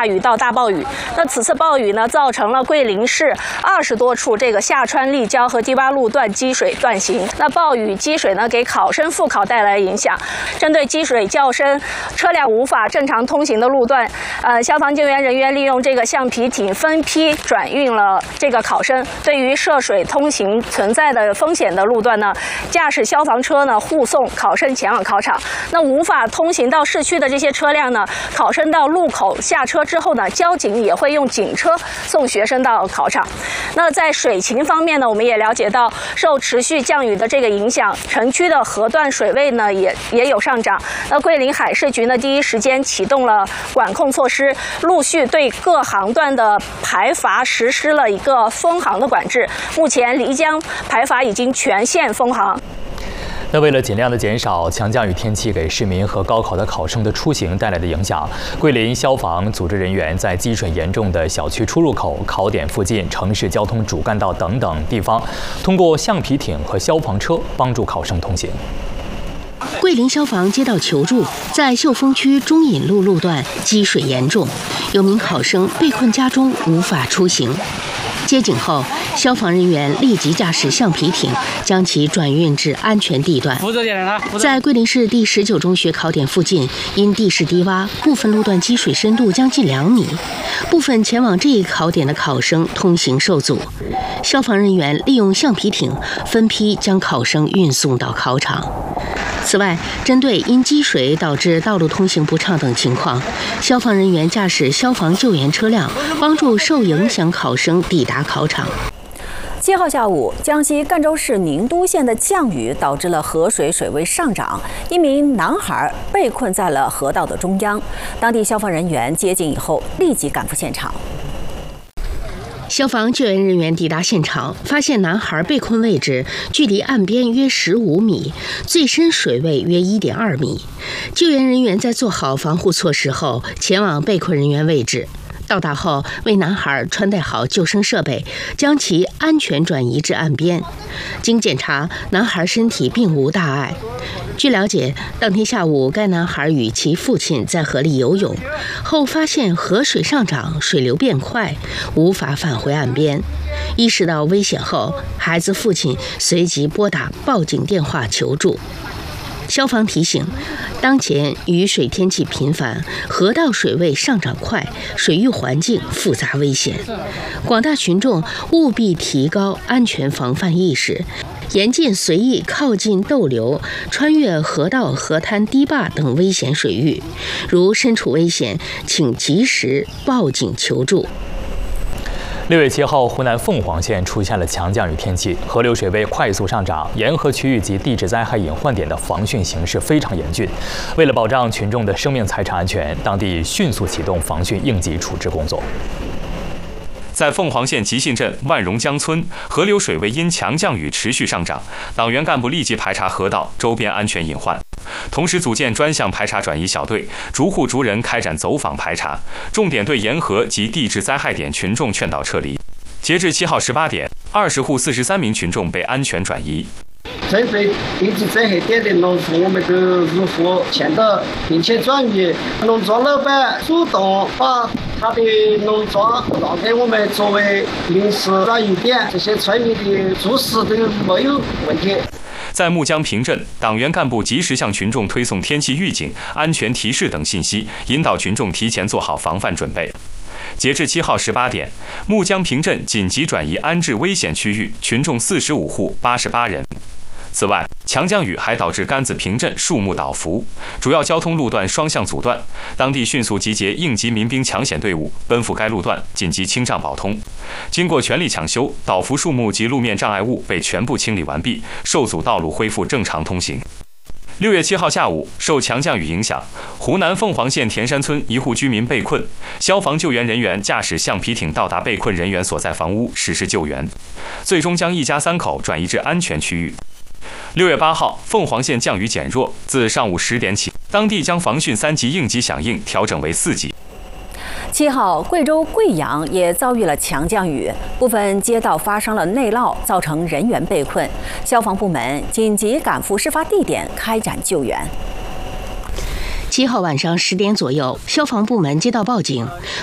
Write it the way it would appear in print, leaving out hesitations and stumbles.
雨到大暴雨。那此次暴雨呢，造成了桂林市20多处这个下川立交和第8路段积水断行。那暴雨积水呢，给考生复考带来影响。针对积水较深、车辆无法正常通行的路段，消防救援人员利用这个橡皮艇分批转运了这个考生。对于涉水通行存在的风险的路段呢，驾驶消防车呢护送考生前往考场。那无法通行到市区的这些车辆呢，考生到路口下车之后呢，交警也会用警车送学生到考场。那在水情方面呢，我们也了解到，受持续降雨的这个影响，城区的河段水位呢也有上涨。那桂林海事局呢，第一时间启动了管控措施，陆续对各航段的排筏实施了一个封航的管制。目前漓江排筏已经全线封航。 那为了尽量的减少强降雨天气给市民和高考的考生的出行带来的影响，桂林消防组织人员在积水严重的小区出入口、考点附近、城市交通主干道等等地方，通过橡皮艇和消防车帮助考生通行。 桂林消防接到求助，在秀峰区中引路路段积水严重，有名考生被困家中无法出行。接警后，消防人员立即驾驶橡皮艇将其转运至安全地段。在桂林市第19中学考点附近，因地势低洼，部分路段积水深度将近2米，部分前往这一考点的考生通行受阻。消防人员利用橡皮艇分批将考生运送到考场。此外，针对因积水导致道路通行不畅等情况，消防人员驾驶消防救援车辆帮助受影响考生抵达考场。 7号下午，江西赣州市宁都县的降雨导致了河水水位上涨，一名男孩被困在了河道的中央。当地消防人员接警以后，立即赶赴现场。 消防救援人员抵达现场，发现男孩被困位置距离岸边约15米，最深水位约1.2米。救援人员在做好防护措施后，前往被困人员位置。到达后，为男孩穿戴好救生设备，将其安全转移至岸边。经检查，男孩身体并无大碍。据了解，当天下午，该男孩与其父亲在河里游泳，后发现河水上涨，水流变快，无法返回岸边。意识到危险后，孩子父亲随即拨打报警电话求助。消防提醒，当前雨水天气频繁，河道水位上涨快，水域环境复杂危险，广大群众务必提高安全防范意识，严禁随意靠近逗留、穿越河道、河滩、堤坝等危险水域。如身处危险，请及时报警求助。 6月7号，湖南凤凰县出现了强降雨天气，河流水位快速上涨，沿河区域及地质灾害隐患点的防汛形势非常严峻。为了保障群众的生命财产安全，当地迅速启动防汛应急处置工作。 在凤凰县吉信镇万荣江村，河流水位因强降雨持续上涨，党员干部立即排查河道周边安全隐患，同时组建专项排查转移小队，逐户逐人开展走访排查，重点对沿河及地质灾害点群众劝导撤离。截至7号18点，20户43名群众被安全转移。 针对地质灾害点的农户，我们都入户劝导，并且转移。农庄老板主动把他的农庄让给我们作为临时转移点，这些村民的住宿都没有问题。 在木江坪镇，党员干部及时向群众推送天气预警、安全提示等信息，引导群众提前做好防范准备。截至7号18点，木江坪镇紧急转移安置危险区域，群众45户88人。此外，强降雨还导致甘子坪镇树木倒伏，主要交通路段双向阻断，当地迅速集结应急民兵抢险队伍，奔赴该路段紧急清障保通。经过全力抢修，倒伏树木及路面障碍物被全部清理完毕，受阻道路恢复正常通行。6月7号下午，受强降雨影响，湖南凤凰县田山村一户居民被困，消防救援人员驾驶橡皮艇到达被困人员所在房屋实施救援，最终将一家3口转移至安全区域。6月8号，凤凰县降雨减弱，自上午10点起，当地将防汛3级应急响应调整为4级。 7号，贵州贵阳也遭遇了强降雨，部分街道发生了内涝，造成人员被困，消防部门紧急赶赴事发地点开展救援。 7号晚上10点左右，消防部门接到报警，